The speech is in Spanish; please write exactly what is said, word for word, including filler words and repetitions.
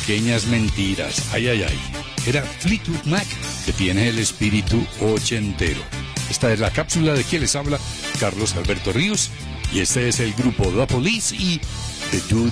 Pequeñas mentiras. Ay, ay, ay. Era Fleetwood Mac, que tiene el espíritu ochentero. Esta es la cápsula de quien les habla, Carlos Alberto Ríos. Y este es el grupo The Police y The Dude